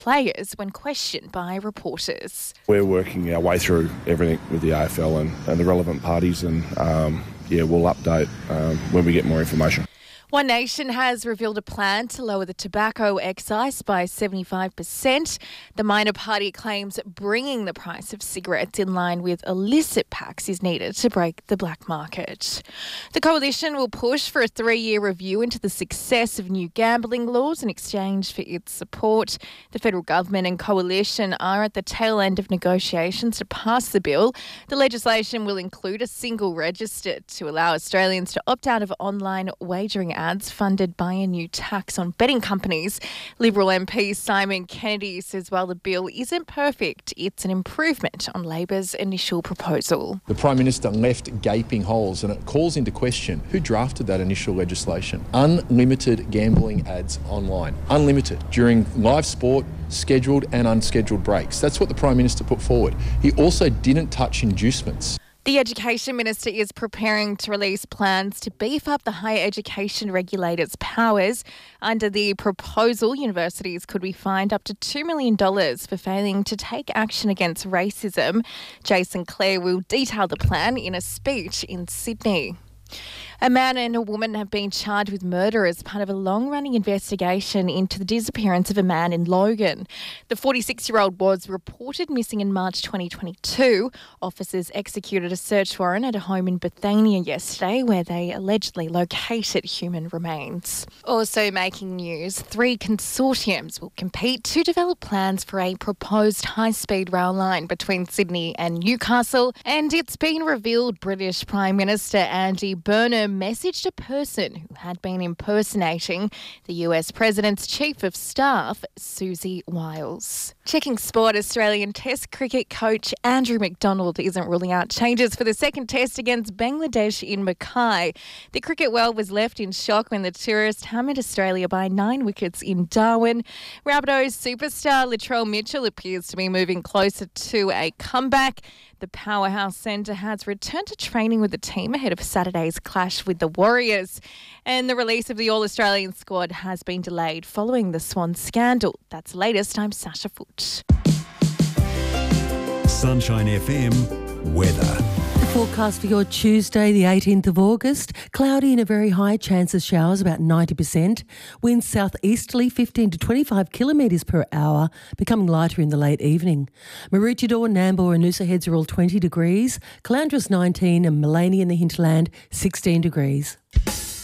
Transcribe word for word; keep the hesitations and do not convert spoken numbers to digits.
players when questioned by reporters. We're working our way through everything with the A F L and, and the relevant parties, and um, yeah, we'll update um, when we get more information. One Nation has revealed a plan to lower the tobacco excise by seventy-five percent. The minor party claims bringing the price of cigarettes in line with illicit packs is needed to break the black market. The coalition will push for a three-year review into the success of new gambling laws in exchange for its support. The federal government and coalition are at the tail end of negotiations to pass the bill. The legislation will include a single register to allow Australians to opt out of online wagering ads funded by a new tax on betting companies. Liberal M P Simon Kennedy says while the bill isn't perfect, it's an improvement on Labor's initial proposal. The Prime Minister left gaping holes, and it calls into question who drafted that initial legislation. Unlimited gambling ads online. Unlimited during live sport, scheduled and unscheduled breaks. That's what the Prime Minister put forward. He also didn't touch inducements. The Education Minister is preparing to release plans to beef up the higher education regulator's powers. Under the proposal, universities could be fined up to two million dollars for failing to take action against racism. Jason Clare will detail the plan in a speech in Sydney. A man and a woman have been charged with murder as part of a long-running investigation into the disappearance of a man in Logan. The forty-six-year-old was reported missing in March twenty twenty-two. Officers executed a search warrant at a home in Bethania yesterday where they allegedly located human remains. Also making news, three consortiums will compete to develop plans for a proposed high-speed rail line between Sydney and Newcastle. And it's been revealed British Prime Minister Andy Burnham messaged a person who had been impersonating the U S President's Chief of Staff, Susie Wiles. Checking sport, Australian Test cricket coach Andrew McDonald isn't ruling out changes for the second test against Bangladesh in Mackay. The cricket world was left in shock when the tourists hammered Australia by nine wickets in Darwin. Rabbitohs superstar Latrell Mitchell appears to be moving closer to a comeback. The Powerhouse Centre has returned to training with the team ahead of Saturday's clash with the Warriors. And the release of the All-Australian squad has been delayed following the Swan scandal. That's the latest. I'm Sasha Foote. Sunshine F M weather. The forecast for your Tuesday, the eighteenth of August. Cloudy and a very high chance of showers, about ninety percent. Winds southeasterly, fifteen to twenty-five kilometres per hour, becoming lighter in the late evening. Maroochydore, Nambour and Noosa Heads are all twenty degrees. Calandras nineteen and Maleny in the hinterland, sixteen degrees.